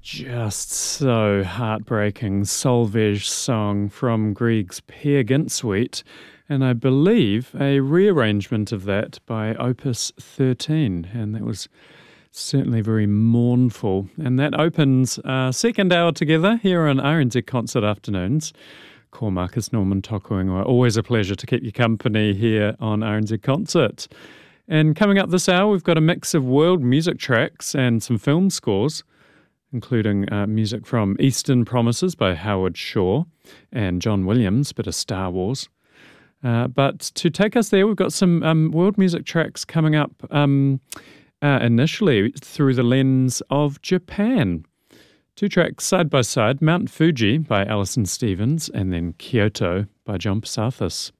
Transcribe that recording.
Just so heartbreaking Solveig song from Grieg's Peer Gynt Suite, and I believe a rearrangement of that by Opus 13, and that was certainly very mournful. And that opens our second hour together here on RNZ Concert Afternoons. Ko Marcus Norman Tokuingoa. Always a pleasure to keep you company here on RNZ Concert. And coming up this hour, we've got a mix of world music tracks and some film scores, including music from Eastern Promises by Howard Shore and John Williams, bit of Star Wars. But to take us there, we've got some world music tracks coming up initially through the lens of Japan. Two tracks side by side, Mount Fuji by Alison Stevens and then Kyoto by John Passathis.